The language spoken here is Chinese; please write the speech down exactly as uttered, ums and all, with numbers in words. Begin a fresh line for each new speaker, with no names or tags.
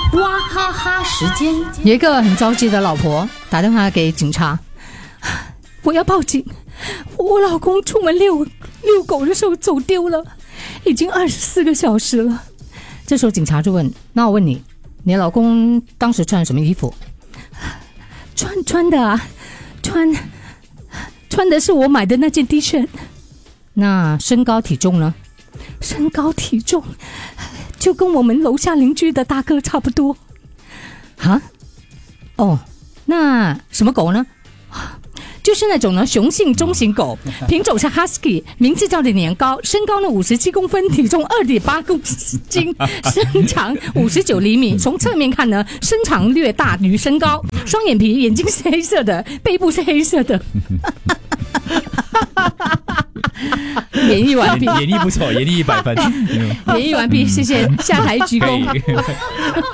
哇哈哈时间，
有一个很着急的老婆打电话给警察，我要报警，我老公出门遛遛狗的时候走丢了，已经二十四个小时了。这时候警察就问，那我问你，你老公当时穿什么衣服？穿穿的啊，穿穿的是我买的那件 T 恤。那身高体重呢？身高体重就跟我们楼下邻居的大哥差不多。哈？哦，那什么狗呢？就是那种呢雄性中型狗，品种是 Husky， 名字叫的年糕，身高呢五十七公分，体重 二点八公斤，身长五十九厘米。从侧面看呢，身长略大于身高，双眼皮，眼睛是黑色的，背部是黑色的。演绎完毕，
演绎不错，演绎一百分，
演绎完毕，谢谢，下台鞠躬。